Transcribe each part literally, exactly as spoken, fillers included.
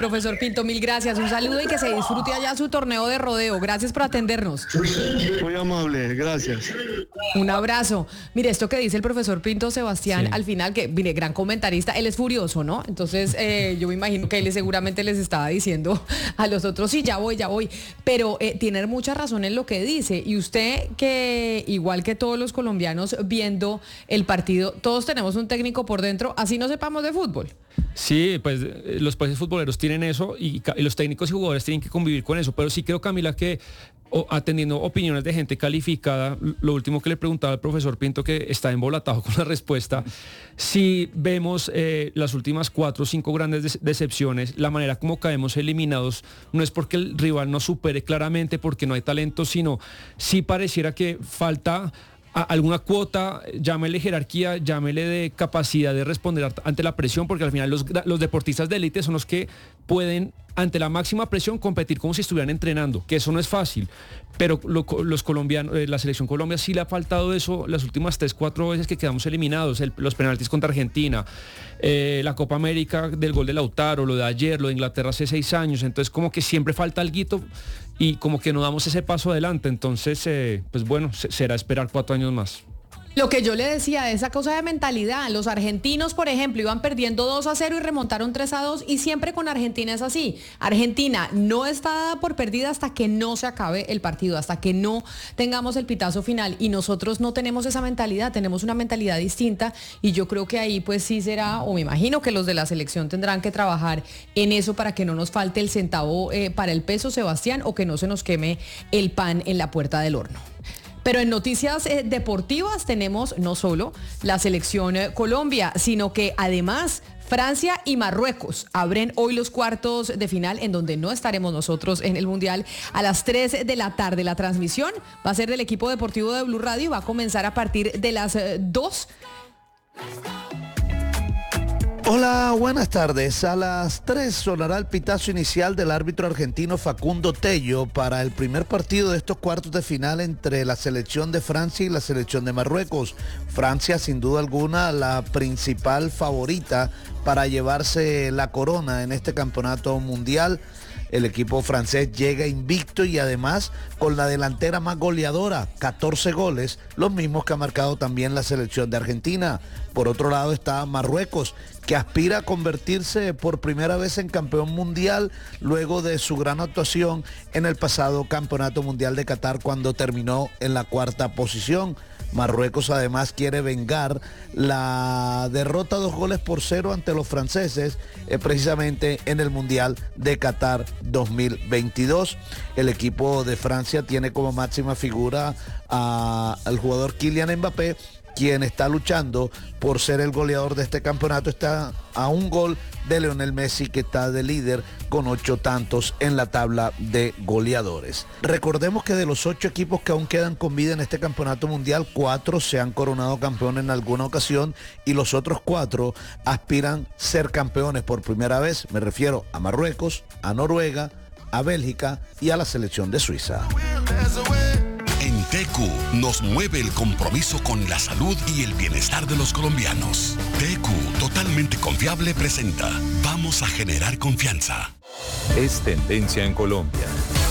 Profesor Pinto, mil gracias, un saludo y que se disfrute allá su torneo de rodeo. Gracias por atendernos. Muy amable, gracias. Un abrazo. Mire, esto que dice el profesor Pinto Sebastián, Sí. al final, que mire, gran comentarista, él es furioso, ¿no? Entonces, eh, yo me imagino que él seguramente les estaba diciendo a los otros, sí, ya voy, ya voy. Pero eh, tiene mucha razón en lo que dice. Y usted, que igual que todos los colombianos viendo el partido, todos tenemos un técnico por dentro, así no sepamos de fútbol. Sí, pues eh, los países futboleros tienen eso y, ca- y los técnicos y jugadores tienen que convivir con eso, pero sí creo, Camila, que o, atendiendo opiniones de gente calificada, lo último que le preguntaba al profesor Pinto, que está embolatado con la respuesta, si vemos eh, las últimas cuatro o cinco grandes des- decepciones, la manera como caemos eliminados, no es porque el rival nos supere claramente, porque no hay talento, sino sí pareciera que falta a- alguna cuota, llámele jerarquía, llámele de capacidad de responder ant- ante la presión, porque al final los, gra- los deportistas de élite son los que pueden, ante la máxima presión, competir como si estuvieran entrenando, que eso no es fácil. Pero lo co- los colombianos, eh, la selección Colombia sí le ha faltado eso las últimas tres, cuatro veces que quedamos eliminados, el- los penaltis contra Argentina, eh, la Copa América del gol de Lautaro, lo de ayer, lo de Inglaterra hace seis años, entonces como que siempre falta alguito y como que no damos ese paso adelante, entonces eh, pues bueno, se- será esperar cuatro años más. Lo que yo le decía, esa cosa de mentalidad, los argentinos, por ejemplo, iban perdiendo dos a cero y remontaron tres a dos y siempre con Argentina es así. Argentina no está dada por perdida hasta que no se acabe el partido, hasta que no tengamos el pitazo final y nosotros no tenemos esa mentalidad, tenemos una mentalidad distinta y yo creo que ahí pues sí será, o me imagino que los de la selección tendrán que trabajar en eso para que no nos falte el centavo eh, para el peso, Sebastián, o que no se nos queme el pan en la puerta del horno. Pero en noticias eh, deportivas tenemos no solo la selección eh, Colombia, sino que además Francia y Marruecos abren hoy los cuartos de final en donde no estaremos nosotros en el Mundial a las tres de la tarde. La transmisión va a ser del equipo deportivo de Blue Radio y va a comenzar a partir de las eh, dos. Hola, buenas tardes. A las tres sonará el pitazo inicial del árbitro argentino Facundo Tello para el primer partido de estos cuartos de final entre la selección de Francia y la selección de Marruecos. Francia, sin duda alguna, la principal favorita para llevarse la corona en este campeonato mundial. El equipo francés llega invicto y además con la delantera más goleadora, catorce goles, los mismos que ha marcado también la selección de Argentina. Por otro lado está Marruecos, que aspira a convertirse por primera vez en campeón mundial luego de su gran actuación en el pasado Campeonato Mundial de Qatar cuando terminó en la cuarta posición. Marruecos además quiere vengar la derrota dos goles por cero ante los franceses, eh, precisamente en el Mundial de Qatar dos mil veintidós. El equipo de Francia tiene como máxima figura a- al jugador Kylian Mbappé, quien está luchando por ser el goleador de este campeonato. Está a un gol de Lionel Messi, que está de líder con ocho tantos en la tabla de goleadores. Recordemos que de los ocho equipos que aún quedan con vida en este campeonato mundial, cuatro se han coronado campeones en alguna ocasión y los otros cuatro aspiran ser campeones por primera vez. Me refiero a Marruecos, a Noruega, a Bélgica y a la selección de Suiza. En T Q nos mueve el compromiso con la salud y el bienestar de los colombianos. T Q, totalmente confiable, presenta Vamos a generar confianza. Es tendencia en Colombia.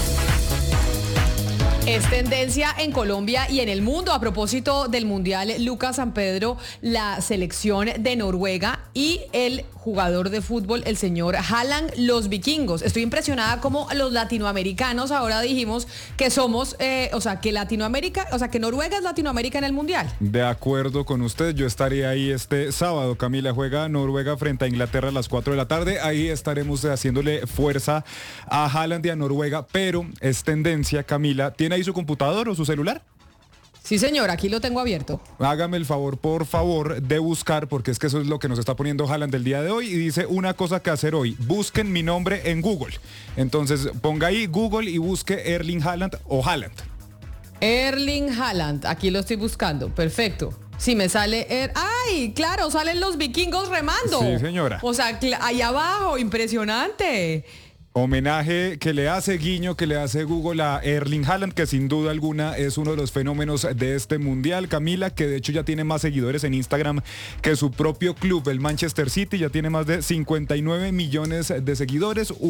Es tendencia en Colombia y en el mundo. A propósito del Mundial, Lucas San Pedro, la selección de Noruega y el jugador de fútbol, el señor Haaland, los vikingos. Estoy impresionada como los latinoamericanos ahora dijimos que somos, eh, o sea, que Latinoamérica, o sea, que Noruega es Latinoamérica en el Mundial. De acuerdo con usted, yo estaré ahí este sábado. Camila, juega Noruega frente a Inglaterra a las cuatro de la tarde. Ahí estaremos haciéndole fuerza a Haaland y a Noruega, pero es tendencia, Camila. ¿Tiene ahí su computador o su celular? Sí, señor, aquí lo tengo abierto. Hágame el favor, por favor, de buscar, porque es que eso es lo que nos está poniendo Haaland del día de hoy, y dice una cosa que hacer hoy: busquen mi nombre en Google. Entonces ponga ahí Google y busque Erling Haaland o Haaland. Erling Haaland, aquí lo estoy buscando, perfecto. Si me sale, er... ¡ay! Claro, salen los vikingos remando. Sí, señora. O sea, cl- ahí abajo, impresionante. Homenaje que le hace guiño, que le hace Google a Erling Haaland, que sin duda alguna es uno de los fenómenos de este mundial. Camila, que de hecho ya tiene más seguidores en Instagram que su propio club, el Manchester City, ya tiene más de cincuenta y nueve millones de seguidores.